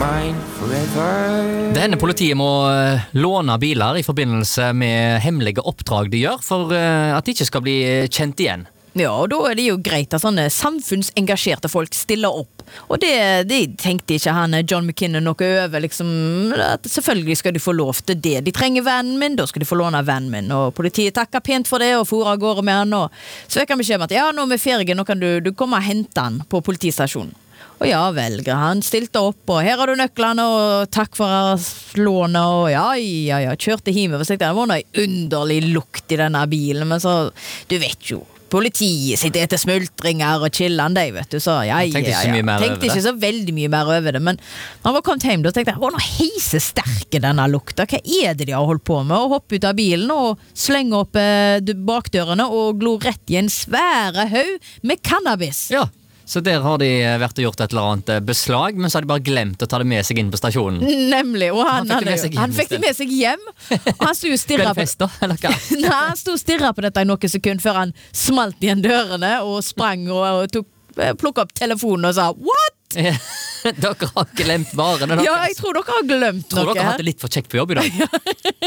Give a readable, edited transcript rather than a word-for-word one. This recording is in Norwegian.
mine forever. Det hender politiet må låne biler I forbindelse med hemmelige oppdrag de gjør, for at de ikke skal bli kjent igjen. Ja, og da det jo greit at sånne samfunnsengasjerte folk stiller opp. Og det tenkte ikke han John McKinnon noe over, liksom, at selvfølgelig skal de få lov til det. De trenger vennen min, da skal de få låne vennen min. Og politiet takker pent for det, og for av gårde med han. Så jeg kan beskjed om at ja, nå er vi ferdige, nå kan du komme og hente han på politistasjonen. Og ja, velger han stilte opp, og her har du nøklene, og takk for lånet, og ja, kjørte hjem. Og så tenkte jeg, det var noe underlig lukt I denne bilen, men så, du vet jo, politiet sitter etter smultringer og chillan deg, vet du, så tenkte ikke så veldig mye mer over det, men når han var kommet hjem, da tenkte jeg, nå heisesterke denne lukta, hva det de har holdt på med, å hoppe ut av bilen og slenge opp bakdørene og glo rett I en svære haug med cannabis. Ja. Så der har de vært og gjort et eller annet beslag, men så har de bare glemt å ta det med seg inn på stasjonen. Nemlig, og han fikk det med seg hjem, og han stod og stirret på fest, da, eller hva? Nei, han stod og stirret på dette I noen sekunder før han smalt igjen dørene og sprang og plukket opp telefonen og sa, what? Dere har glemt varene. Ja, jeg tror dere har glemt noe. Tror dere har hatt det litt for kjekt på jobb I dag?